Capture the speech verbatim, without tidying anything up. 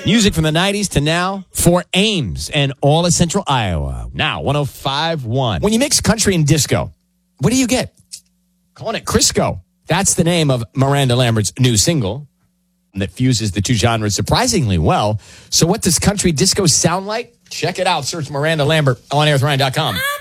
Music from the nineties to now for Ames and all of Central Iowa. Now, one oh five point one. When you mix country and disco, what do you get? Calling it Crisco. That's the name of Miranda Lambert's new single that fuses the two genres surprisingly well. So what does country disco sound like? Check it out. Search Miranda Lambert on air with ryan dot com.